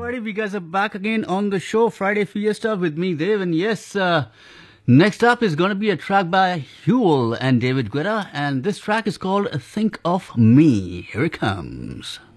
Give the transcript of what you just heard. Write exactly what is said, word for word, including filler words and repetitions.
everybody. We guys are back again on the show, Friday Fiesta with me, Dave. And yes, uh, next up is going to be a track by Huel and David Guetta. And this track is called Think of Me. Here it comes.